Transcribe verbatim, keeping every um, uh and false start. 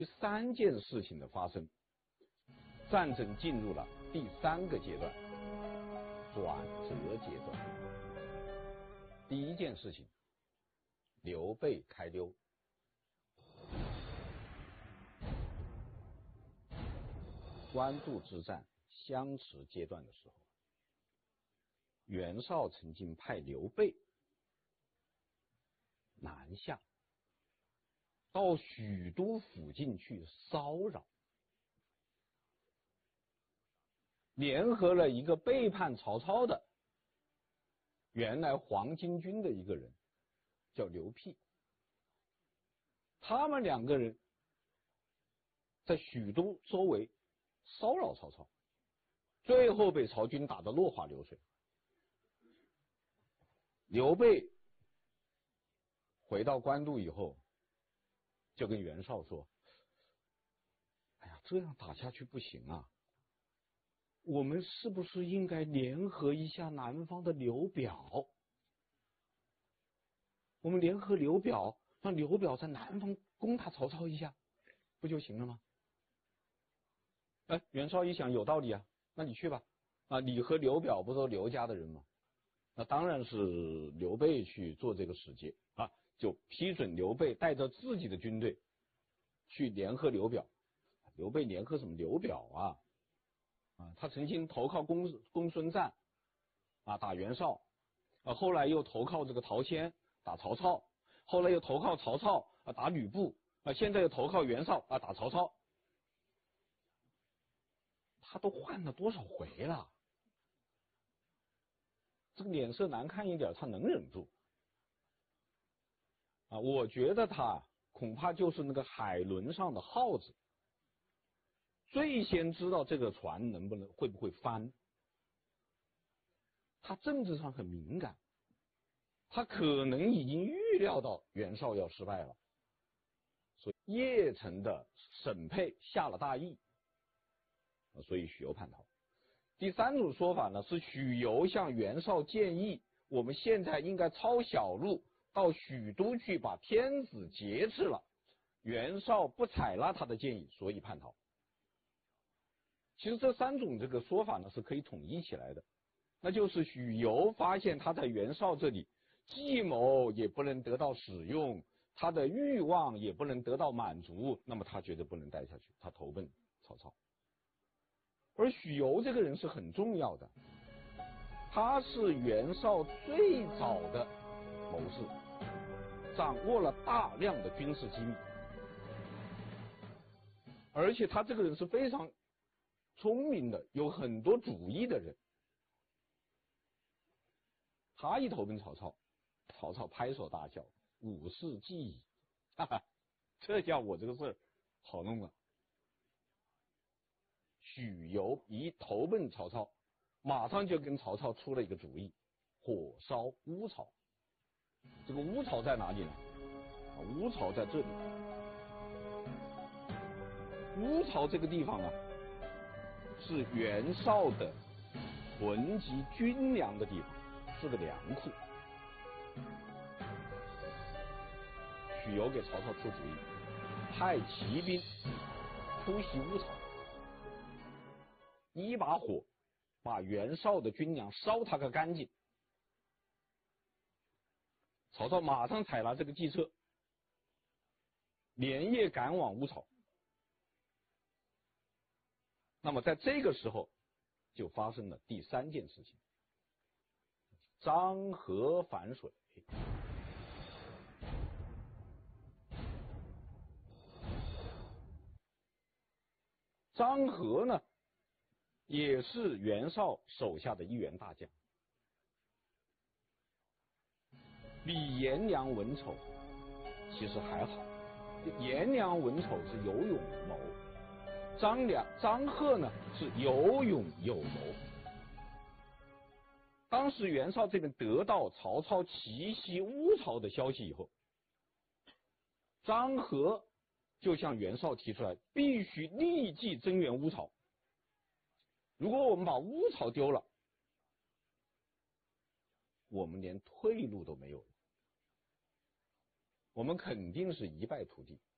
第三件事情的发生，战争进入了第三个阶段，转折阶段。第一件事情，刘备开溜。官渡之战相持阶段的时候，袁绍曾经派刘备南下到许都附近去骚扰，联合了一个背叛曹操的原来黄巾军的一个人叫刘辟，他们两个人在许都周围骚扰曹操，最后被曹军打得落花流水。刘备回到官渡以后，就跟袁绍说：“哎呀，这样打下去不行啊，我们是不是应该联合一下南方的刘表？我们联合刘表，让刘表在南方攻打曹操一下，不就行了吗？”哎，袁绍一想有道理啊，那你去吧。啊，你和刘表不都刘家的人吗？那当然是刘备去做这个使节啊，就批准刘备带着自己的军队去联合刘表。刘备联合什么刘表啊？啊，他曾经投靠公公孙瓒啊，打袁绍啊，后来又投靠这个陶谦打曹操，后来又投靠曹操啊打吕布啊，现在又投靠袁绍啊打曹操。他都换了多少回了？这个脸色难看一点，他能忍住啊？我觉得他恐怕就是那个海轮上的耗子，最先知道这个船能不能会不会翻。他政治上很敏感，他可能已经预料到袁绍要失败了，所以邺城的审配下了大意，所以许攸叛逃。第三种说法呢，是许攸向袁绍建议，我们现在应该抄小路到许都去把天子劫持了，袁绍不采纳他的建议，所以叛逃。其实这三种这个说法呢是可以统一起来的，那就是许攸发现他在袁绍这里计谋也不能得到使用，他的欲望也不能得到满足，那么他觉得不能待下去，他投奔曹操。而许攸这个人是很重要的，他是袁绍最早的谋士，掌握了大量的军事机密，而且他这个人是非常聪明的，有很多主意的人。他一投奔曹操，曹操拍手大笑，五世既矣，哈哈，这下我这个事儿好弄了。许攸一投奔曹操，马上就跟曹操出了一个主意，火烧乌巢。这个乌巢在哪里呢？乌巢在这里。乌巢这个地方呢，是袁绍的囤积军粮的地方，是个粮库。许攸给曹操出主意，派骑兵突袭乌巢，一把火把袁绍的军粮烧他个干净。曹操马上采纳这个计策，连夜赶往乌巢。那么在这个时候就发生了第三件事情，漳河反水。漳河呢也是袁绍手下的一员大将，比颜良、文丑其实还好。颜良、文丑是有勇无谋，张良、张贺呢是有勇有谋。当时袁绍这边得到曹操奇袭乌巢的消息以后，张合就向袁绍提出来，必须立即增援乌巢。如果我们把乌巢丢了，我们连退路都没有了，我们肯定是一败涂地。